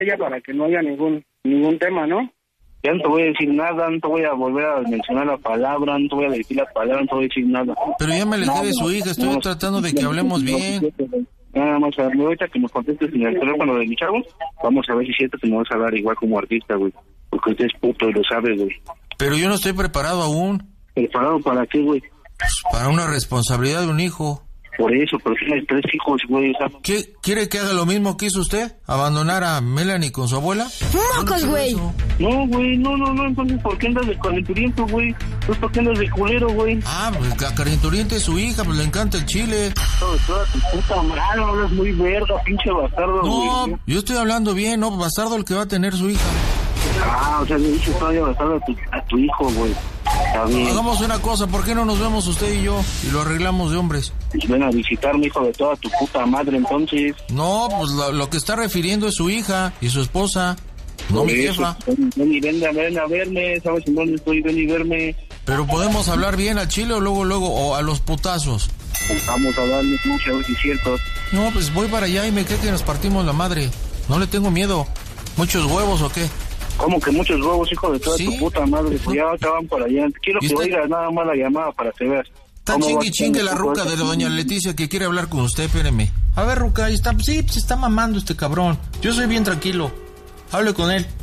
ella para que no haya ningún tema, ¿no? Ya no te voy a decir nada, no te voy a volver a mencionar la palabra, no te voy a decir la palabra, no te voy a decir nada. Pero ya me alejé de su hija, estoy tratando de que hablemos bien. Nada más, ahorita que nos contestes en el teléfono de mi chavo, vamos a ver si es cierto que nos vas a hablar igual como artista, güey. Porque usted es puto y lo sabe, güey. Pero yo no estoy preparado aún. ¿Preparado para qué, güey? Pues para una responsabilidad de un hijo. Por eso, pero tienes 3 hijos, güey. ¿Qué? ¿Quiere que haga lo mismo que hizo usted? ¿Abandonar a Melanie con su abuela? ¡Mocos, güey! No, güey, no, entonces, ¿por qué andas de calenturiento, güey? Pues, ¿por qué andas de culero, güey? Ah, pues la calenturienta es su hija, pues le encanta el chile. Toda tu puta madre, hablas muy verga, pinche bastardo, güey. No, yo estoy hablando bien, ¿no? Bastardo el que va a tener su hija. O sea, le dices todavía bastardo a tu hijo, güey. Está bien. Hagamos una cosa, ¿por qué no nos vemos usted y yo y lo arreglamos de hombres? Pues ven a visitarme, hijo de toda tu puta madre, entonces. No, pues lo que está refiriendo es su hija y su esposa, no mi jefa. Ven a verme, ¿sabes en dónde estoy? Ven y verme. Pero podemos hablar bien al chile o luego, o a los putazos. Vamos a darle mucho, a ver si es cierto. No, pues voy para allá y me cree que nos partimos la madre. No le tengo miedo. ¿Muchos huevos o qué? ¿Cómo que muchos huevos, hijo de toda tu puta madre? Pues ya acaban por allá. Quiero que oigas nada más la llamada para que veas. Está chingue la ruca de la doña Leticia que quiere hablar con usted, espéreme. A ver, ruca, ahí está. Sí, se está mamando este cabrón. Yo soy bien tranquilo. Hable con él.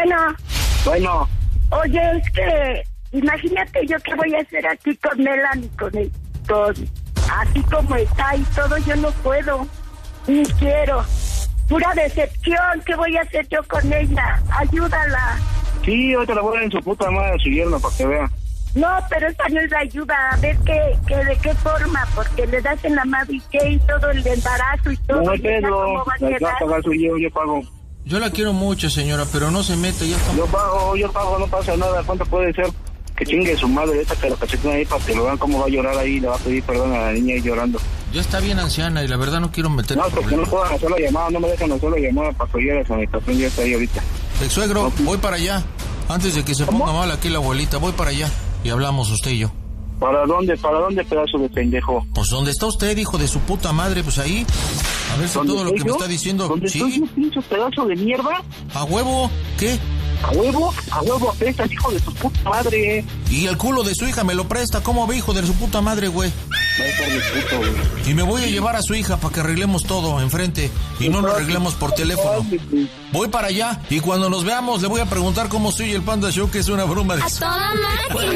Bueno. Oye, es que imagínate yo qué voy a hacer aquí con Melanie, con así como está y todo, yo no puedo, ni quiero. Pura decepción, ¿qué voy a hacer yo con ella? Ayúdala. Sí, ahorita la voy a dar en su puta madre a su yerno para que vea. No, pero esa no es la ayuda, a ver de qué forma, porque le das en la madre y qué, y todo el embarazo y todo. No, Pedro, la va a pagar su yo pago. Yo la quiero mucho, señora, pero no se mete, ya está. Yo pago, no pasa nada, ¿cuánto puede ser? Que chingue su madre, esta que lo cacheten ahí para que lo vean cómo va a llorar ahí, le va a pedir perdón a la niña ahí llorando. Ya está bien anciana y la verdad no quiero meter. No, porque no puedan hacer la llamada, no me dejan hacer la llamada para que la sanitación ya está ahí ahorita. El suegro, voy para allá. Antes de que se ponga mal aquí la abuelita, voy para allá y hablamos usted y yo. ¿Para dónde, pedazo de pendejo? Pues donde está usted, hijo de su puta madre, pues ahí. A ver si todo lo que me está diciendo... ¿Dónde estoy, un pinche pedazo de mierda? ¿A huevo? ¿Qué? ¿A huevo apestas, hijo de tu puta madre? Y el culo de su hija me lo presta, ¿cómo ve, hijo de su puta madre, güey? Va a estar de puto, güey. Y me voy a llevar a su hija para que arreglemos todo enfrente y no lo arreglemos por teléfono. Voy para allá y cuando nos veamos le voy a preguntar cómo soy el Panda Show, que es una broma de... ¡A toda máquina!